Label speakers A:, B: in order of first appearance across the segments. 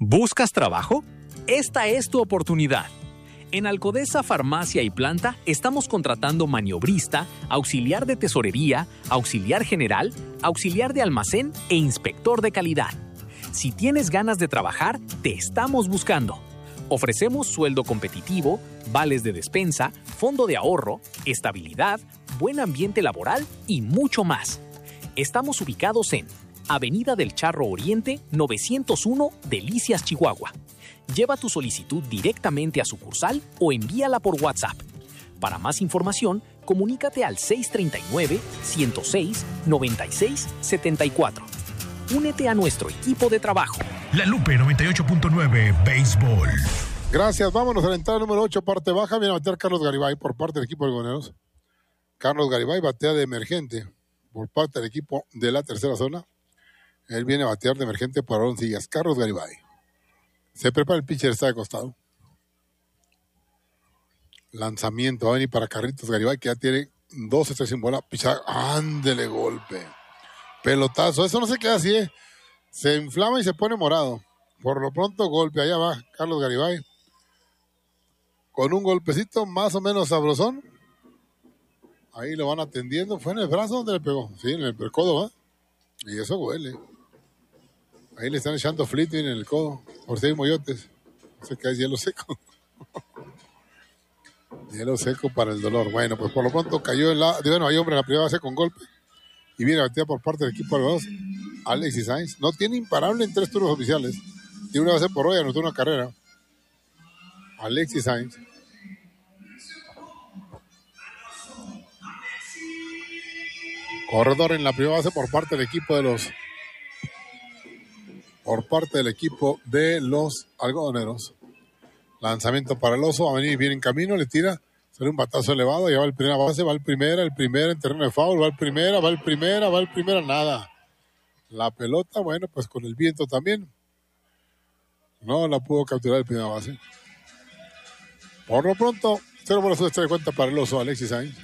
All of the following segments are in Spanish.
A: ¿Buscas trabajo? Esta es tu oportunidad. En Alcodesa Farmacia y Planta estamos contratando maniobrista, auxiliar de tesorería, auxiliar general, auxiliar de almacén e inspector de calidad. Si tienes ganas de trabajar, te estamos buscando. Ofrecemos sueldo competitivo, vales de despensa, fondo de ahorro, estabilidad, buen ambiente laboral y mucho más. Estamos ubicados en Avenida del Charro Oriente, 901, Delicias, Chihuahua. Lleva tu solicitud directamente a sucursal o envíala por WhatsApp. Para más información, comunícate al 639-106-9674. Únete a nuestro equipo de trabajo.
B: La Lupe 98.9 Béisbol.
C: Gracias, vámonos a la entrada número 8, parte baja. Viene a batear Carlos Garibay por parte del equipo de Algodoneros. Carlos Garibay batea de emergente por parte del equipo de la tercera zona. Él viene a batear de emergente por Aaron Sillas. Carlos Garibay. Se prepara el pitcher, está de costado. Lanzamiento, va a venir para Carlitos Garibay, que ya tiene 2 estrellas sin bola. Pichar, ándele golpe. Pelotazo, eso no se queda así, Se inflama y se pone morado. Por lo pronto, golpe, allá va Carlos Garibay. Con un golpecito más o menos sabrosón. Ahí lo van atendiendo. ¿Fue en el brazo donde le pegó? Sí, en el codo, ¿va? Y eso huele. Ahí le están echando flipping en el codo. Por 6 moyotes. No sé qué es hielo seco. Hielo seco para el dolor. Bueno, pues por lo pronto cayó hay hombre en la primera base con golpe. Y viene a batear por parte del equipo de los dos. Alexis Sainz. No tiene imparable en 3 turnos oficiales. Tiene una base por hoy, anotó una carrera. Alexis Sainz. Corredor en la primera base por parte del equipo de los algodoneros. Lanzamiento para el oso, va a venir bien en camino, le tira, sale un batazo elevado, ya va el primera base, va el primera en terreno de foul, va el primera, nada. La pelota, bueno, pues con el viento también. No la pudo capturar el primera base. Por lo pronto, 0 por su de cuenta para el oso, Alexis Sainz.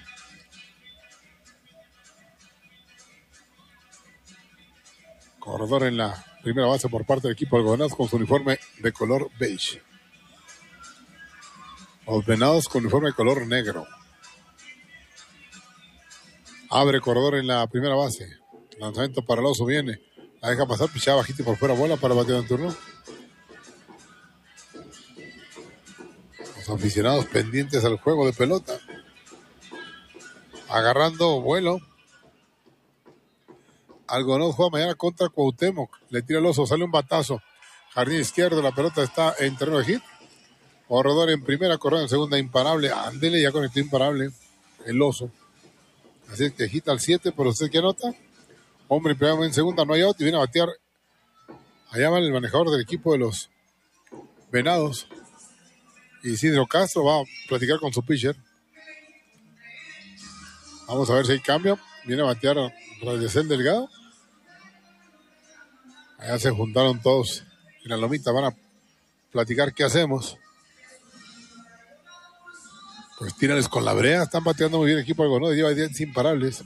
C: Corredor en la primera base por parte del equipo de Algodoneros con su uniforme de color beige. Los Venados con uniforme de color negro. Abre corredor en la primera base. Lanzamiento para el oso, viene. La deja pasar, pichada bajito y por fuera, bola para batear en turno. Los aficionados pendientes al juego de pelota. Agarrando vuelo. Algodoneros juega mañana contra Cuauhtémoc. Le tira el oso, sale un batazo. Jardín izquierdo, la pelota está en terreno de hit. Corredor en primera, corredor en segunda, imparable. Ándele, ya conectó imparable el oso. Así es que hit al 7, pero usted que anota. Hombre en primera, en segunda, no hay out y viene a batear. Allá va el manejador del equipo de los Venados. Isidro Castro va a platicar con su pitcher. Vamos a ver si hay cambio. Viene a batear Radicel Delgado. Allá se juntaron todos en la lomita, van a platicar qué hacemos. Pues tírales con la brea, están bateando muy bien el equipo algo, ¿no? Lleva 10 imparables.